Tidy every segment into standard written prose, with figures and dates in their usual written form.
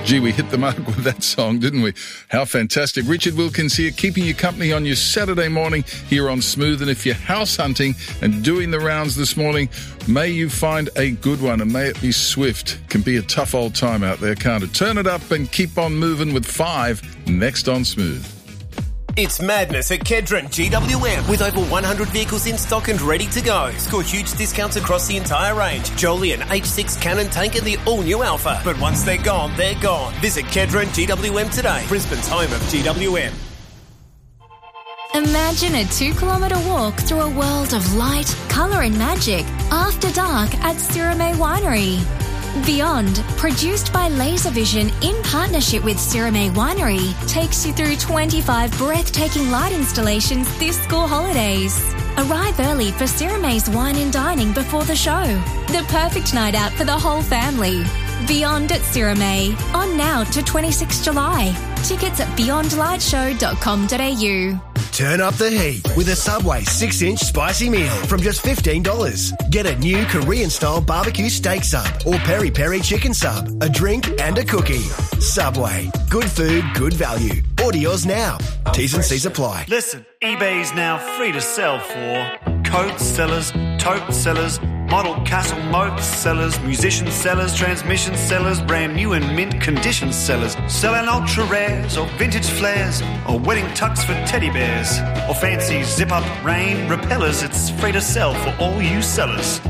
Gee, we hit the mark with that song, didn't we? How fantastic. Richard Wilkins here, keeping you company on your Saturday morning here on Smooth. And if you're house hunting and doing the rounds this morning, may you find a good one and may it be swift. Can be a tough old time out there, can't it? Turn it up and keep on moving with 5 next on Smooth. It's madness at Kedron GWM. With over 100 vehicles in stock and ready to go. Score huge discounts across the entire range. Jolie and H6 Cannon Tank and the all-new Alpha. But once they're gone, they're gone. Visit Kedron GWM today. Brisbane's home of GWM. Imagine a 2-kilometre walk through a world of light, colour and magic after dark at Sirame Winery. Beyond, produced by Laservision in partnership with Sirame Winery, takes you through 25 breathtaking light installations this school holidays. Arrive early for Sirame's wine and dining before the show. The perfect night out for the whole family. Beyond at Sirame, on now to 26 July. Tickets at beyondlightshow.com.au. Turn up the heat with a Subway 6-inch spicy meal from just $15. Get a new Korean-style barbecue steak sub or peri-peri chicken sub, a drink and a cookie. Subway. Good food, good value. Order yours now. T's and C's apply. Listen, eBay's now free to sell for coat sellers, tote sellers, model castle moat sellers, musician sellers, transmission sellers, brand new and mint condition sellers, selling ultra rares or vintage flares or wedding tux for teddy bears or fancy zip-up rain repellers. It's free to sell for all you sellers.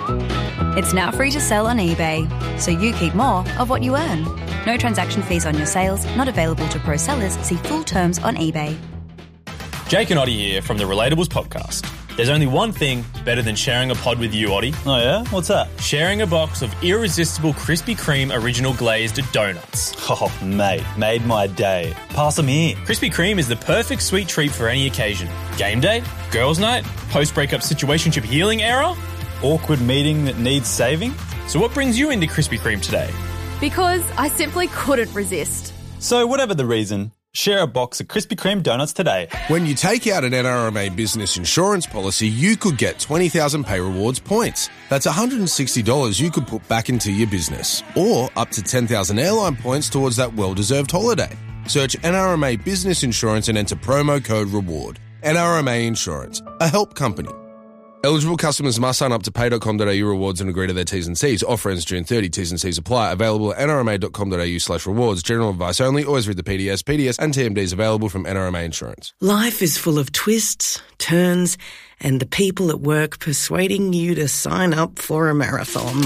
It's now free to sell on eBay, so you keep more of what you earn. No transaction fees on your sales, not available to pro sellers. See full terms on eBay. Jake and Oddie here from the Relatables podcast. There's only one thing better than sharing a pod with you, Oddie. Oh, yeah? What's that? Sharing a box of irresistible Krispy Kreme original glazed donuts. Oh, mate, made my day. Pass them here. Krispy Kreme is the perfect sweet treat for any occasion. Game day, girls' night, post-breakup situationship healing era, awkward meeting that needs saving. So what brings you into Krispy Kreme today? Because I simply couldn't resist. So whatever the reason, share a box of Krispy Kreme donuts today. When you take out an NRMA business insurance policy, you could get 20,000 Pay Rewards points. That's $160 you could put back into your business. Or up to 10,000 airline points towards that well-deserved holiday. Search NRMA Business Insurance and enter promo code REWARD. NRMA Insurance, a help company. Eligible customers must sign up to pay.com.au rewards and agree to their T's and C's. Offer ends June 30. T's and C's apply. Available at nrma.com.au/rewards. General advice only. Always read the PDS. PDS and TMDs available from NRMA Insurance. Life is full of twists, turns, and the people at work persuading you to sign up for a marathon.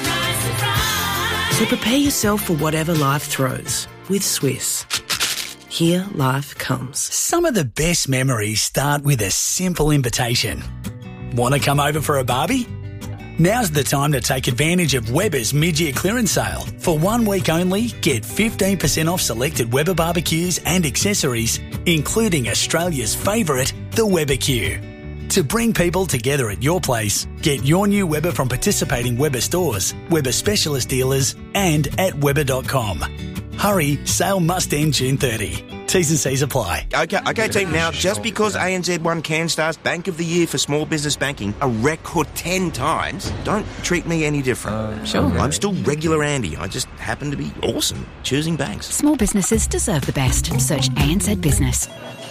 So prepare yourself for whatever life throws with Swiss. Here life comes. Some of the best memories start with a simple invitation. Want to come over for a barbie? Now's the time to take advantage of Weber's mid-year clearance sale. For 1 week only, get 15% off selected Weber barbecues and accessories, including Australia's favourite, the Weber Q. To bring people together at your place, get your new Weber from participating Weber stores, Weber specialist dealers, and at Weber.com. Hurry, sale must end June 30. T's and C's apply. Okay, team, now, just because ANZ won CanStar's Bank of the Year for small business banking a record 10 times, don't treat me any different. Sure. I'm still regular Andy. I just happen to be awesome choosing banks. Small businesses deserve the best. Search ANZ Business.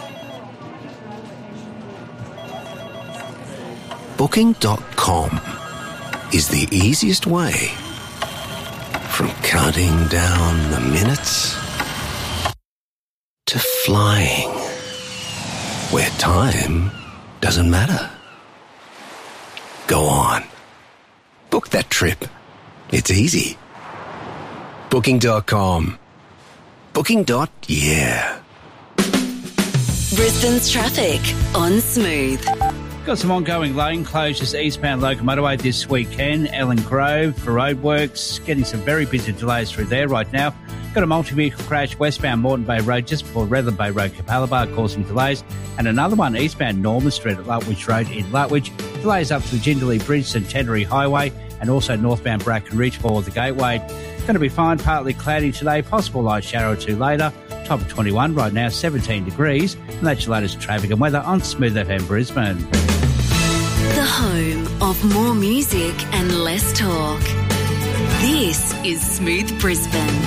Booking.com is the easiest way from counting down the minutes to flying where time doesn't matter. Go on. Book that trip. It's easy. Booking.com. Booking.yeah. Brisbane's traffic on Smooth. Got some ongoing lane closures eastbound Logan Motorway this weekend. Ellen Grove for roadworks. Getting some very busy delays through there right now. Got a multi-vehicle crash westbound Moreton Bay Road just before Redland Bay Road, Capalaba, causing delays. And another one eastbound Norman Street at Lutwich Road in Lutwich. Delays up to the Jindalee Bridge, Centenary Highway, and also northbound Bracken Ridge for the Gateway. Going to be fine, partly cloudy today. Possible light shower or two later. Top of 21 right now, 17 degrees. And that's your latest traffic and weather on Smooth FM Brisbane. The home of more music and less talk. This is Smooth Brisbane.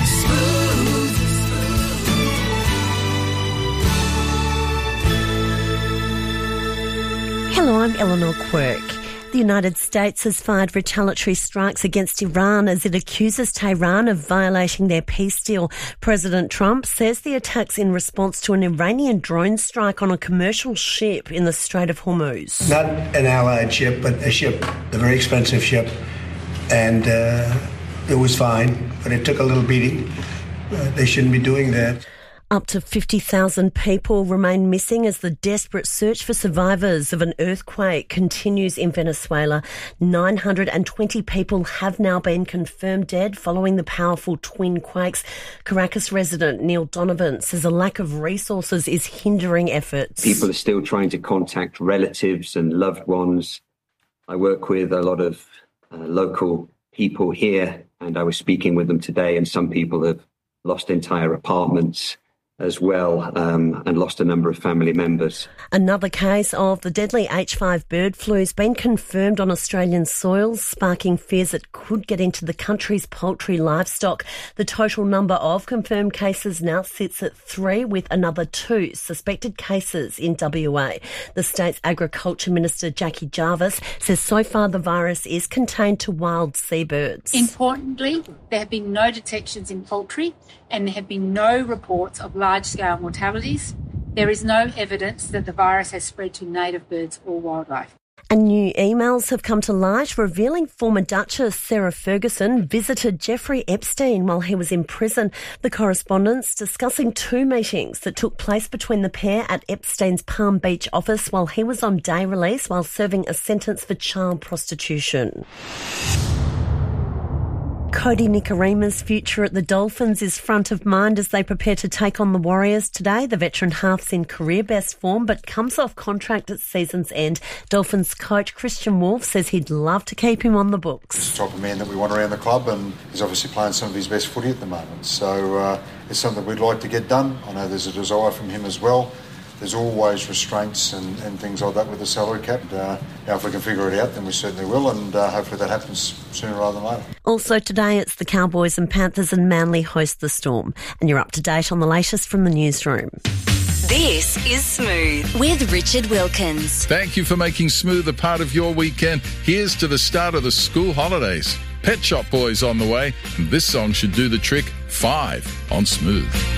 Hello, I'm Eleanor Quirk. The United States has fired retaliatory strikes against Iran as it accuses Tehran of violating their peace deal. President Trump says the attack's in response to an Iranian drone strike on a commercial ship in the Strait of Hormuz. Not an allied ship, but a ship, a very expensive ship. And it was fine, but it took a little beating. They shouldn't be doing that. Up to 50,000 people remain missing as the desperate search for survivors of an earthquake continues in Venezuela. 920 people have now been confirmed dead following the powerful twin quakes. Caracas resident Neil Donovan says a lack of resources is hindering efforts. People are still trying to contact relatives and loved ones. I work with a lot of local people here, and I was speaking with them today, and some people have lost entire apartments as well, and lost a number of family members. Another case of the deadly H5 bird flu has been confirmed on Australian soil, sparking fears it could get into the country's poultry livestock. The total number of confirmed cases now sits at 3, with another 2 suspected cases in WA. The state's Agriculture Minister Jackie Jarvis says so far the virus is contained to wild seabirds. Importantly, there have been no detections in poultry and there have been no reports of large-scale mortalities. There is no evidence that the virus has spread to native birds or wildlife. And new emails have come to light revealing former Duchess Sarah Ferguson visited Jeffrey Epstein while he was in prison. The correspondence discussing 2 meetings that took place between the pair at Epstein's Palm Beach office while he was on day release while serving a sentence for child prostitution. Cody Nikorima's future at the Dolphins is front of mind as they prepare to take on the Warriors today. The veteran half's in career best form but comes off contract at season's end. Dolphins coach Christian Wolf says he'd love to keep him on the books. He's the type of man that we want around the club, and he's obviously playing some of his best footy at the moment. So it's something we'd like to get done. I know there's a desire from him as well. There's always restraints and things like that with the salary cap. Now, if we can figure it out, then we certainly will, and hopefully that happens sooner rather than later. Also today, it's the Cowboys and Panthers, and Manly host the Storm. And you're up to date on the latest from the newsroom. This is Smooth with Richard Wilkins. Thank you for making Smooth a part of your weekend. Here's to the start of the school holidays. Pet Shop Boys on the way, and this song should do the trick. 5 on Smooth.